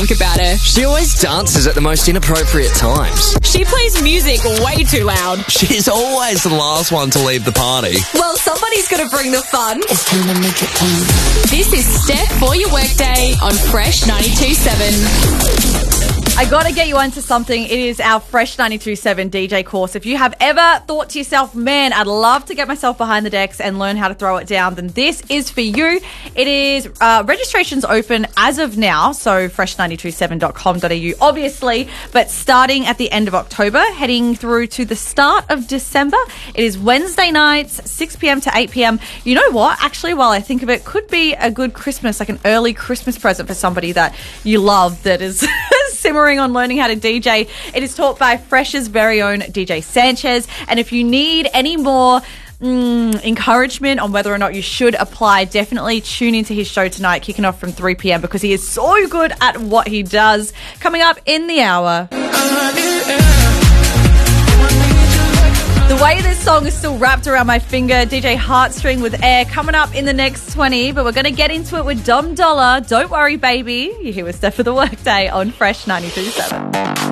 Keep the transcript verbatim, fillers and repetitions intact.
think about her. She always dances at the most inappropriate times. She plays music way too loud. She's always the last one to leave the party. Well, somebody's got to bring the fun. It's time to make it count. This is Steph for your workday on Fresh ninety-two point seven. I got to get you onto something. It is our Fresh ninety-two point seven D J course. If you have ever thought to yourself, man, I'd love to get myself behind the decks and learn how to throw it down, then this is for you. It is uh, registration's open as of now, so fresh nine two seven dot com dot a u obviously, but starting at the end of October, heading through to the start of December. It is Wednesday nights, six p.m. to eight p.m. You know what? Actually, while I think of it, could be a good Christmas, like an early Christmas present for somebody that you love that is simmering on learning how to D J. It is taught by Fresh's very own D J Sanchez. And if you need any more mm, encouragement on whether or not you should apply, definitely tune into his show tonight, kicking off from three p.m. because he is so good at what he does. Coming up in the hour. The way this song is still wrapped around my finger, D J Heartstring with Air coming up in the next twenty, but we're going to get into it with Dom Dollar. Don't worry, baby. You're here with Steph for the Workday on Fresh ninety-two point seven.